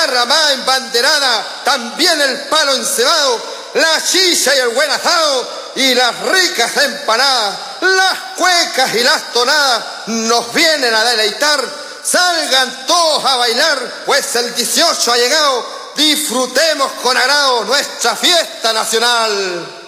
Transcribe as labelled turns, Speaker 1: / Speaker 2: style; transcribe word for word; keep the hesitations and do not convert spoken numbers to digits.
Speaker 1: guitarra más embanderada, también el palo encebado, la chicha y el buen asado y las ricas empanadas, las cuecas y las tonadas nos vienen a deleitar. Salgan todos a bailar, pues el dieciocho ha llegado, disfrutemos con agrado nuestra fiesta nacional.